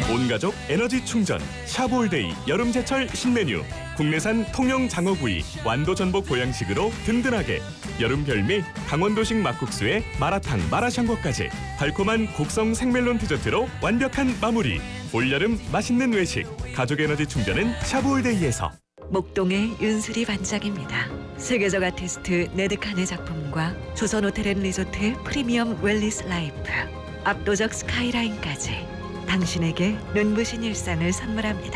온가족 에너지 충전 샤브올데이 여름제철 신메뉴. 국내산 통영 장어구이 완도 전복 보양식으로 든든하게. 여름 별미 강원도식 막국수에 마라탕 마라샹궈까지 달콤한 곡성 생멜론 디저트로 완벽한 마무리. 올여름 맛있는 외식 가족 에너지 충전은 샤브올데이에서. 목동의 윤수리 반장입니다. 세계적 아티스트 네드칸의 작품과 조선호텔앤리조트 프리미엄 웰리스 라이프, 압도적 스카이라인까지 당신에게 눈부신 일상을 선물합니다.